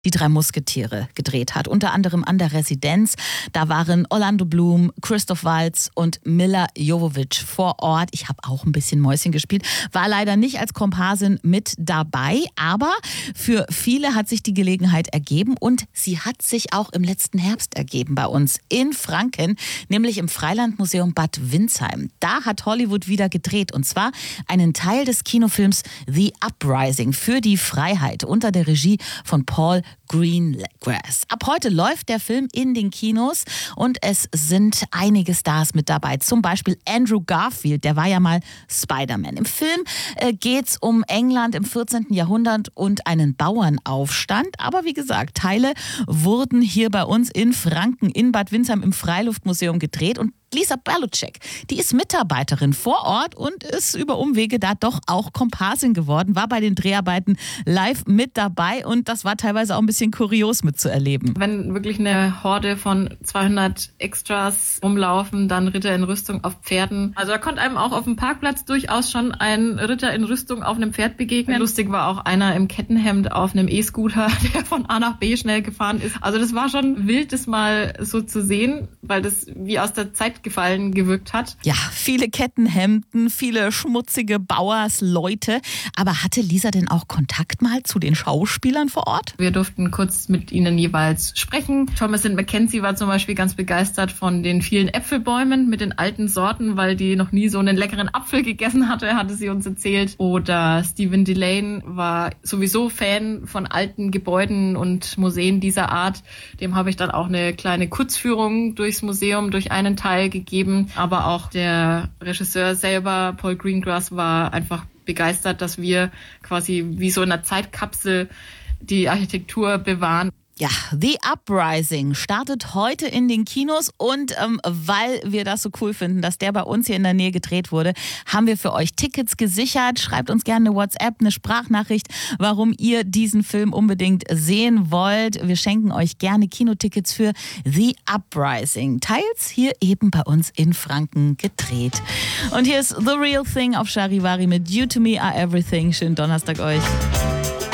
die 3 Musketiere gedreht hat. Unter anderem an der Residenz. Da waren Orlando Bloom, Christoph Waltz und Milla Jovovich vor Ort. Ich habe auch ein bisschen Mäuschen gespielt. War leider nicht als Komparsin mit dabei. Aber für viele hat sich die Gelegenheit ergeben. Und sie hat sich auch im letzten Herbst ergeben bei uns in Franken. Nämlich im Freilandmuseum Bad Windsheim. Da hat Hollywood wieder gedreht. Und zwar einen Teil des Kinofilms The Uprising für die Freiheit unter der Regie von Paul Greengrass. Ab heute läuft der Film in den Kinos und es sind einige Stars mit dabei. Zum Beispiel Andrew Garfield, der war ja mal Spider-Man. Im Film geht's um England im 14. Jahrhundert und einen Bauernaufstand. Aber wie gesagt, Teile wurden hier bei uns in Franken, in Bad Windsheim im Freiluftmuseum gedreht. Und Lisa Balucek, die ist Mitarbeiterin vor Ort und ist über Umwege da doch auch Komparsin geworden, war bei den Dreharbeiten live mit dabei und das war teilweise auch ein bisschen kurios mitzuerleben. Wenn wirklich eine Horde von 200 Extras rumlaufen, dann Ritter in Rüstung auf Pferden. Also da konnte einem auch auf dem Parkplatz durchaus schon ein Ritter in Rüstung auf einem Pferd begegnen. Lustig war auch einer im Kettenhemd auf einem E-Scooter, der von A nach B schnell gefahren ist. Also das war schon wild, das mal so zu sehen, weil das wie aus der Zeit gefallen gewirkt hat. Ja, viele Kettenhemden, viele schmutzige Bauersleute. Aber hatte Lisa denn auch Kontakt mal zu den Schauspielern vor Ort? Wir durften kurz mit ihnen jeweils sprechen. Thomasin McKenzie war zum Beispiel ganz begeistert von den vielen Äpfelbäumen mit den alten Sorten, weil die noch nie so einen leckeren Apfel gegessen hatte sie uns erzählt. Oder Stephen Delane war sowieso Fan von alten Gebäuden und Museen dieser Art. Dem habe ich dann auch eine kleine Kurzführung durchs Museum, durch einen Teil gegeben. Aber auch der Regisseur selber, Paul Greengrass, war einfach begeistert, dass wir quasi wie so in einer Zeitkapsel die Architektur bewahren. Ja, The Uprising startet heute in den Kinos und weil wir das so cool finden, dass der bei uns hier in der Nähe gedreht wurde, haben wir für euch Tickets gesichert. Schreibt uns gerne eine WhatsApp, eine Sprachnachricht, warum ihr diesen Film unbedingt sehen wollt. Wir schenken euch gerne Kinotickets für The Uprising. Teils hier eben bei uns in Franken gedreht. Und hier ist The Real Thing auf Charivari mit You to Me Are Everything. Schönen Donnerstag euch.